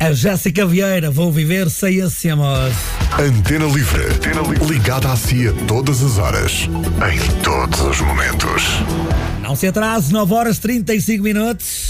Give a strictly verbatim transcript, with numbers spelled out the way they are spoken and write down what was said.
A Jéssica Vieira, Vou Viver Sem Esse Amor. Antena Livre. Antena Livre. Ligada a si a todas as horas, em todos os momentos. Não se atrase, nove horas e trinta e cinco minutos.